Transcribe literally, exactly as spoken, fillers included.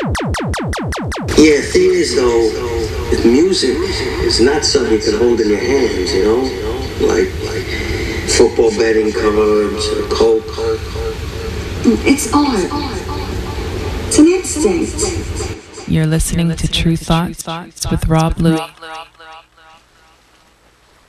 Yeah, thing is though, if music is not something you can hold in your hands, you know, like like football betting cards or coke. It's art. It's an instinct. You're listening to True Thoughts with Rob Louie.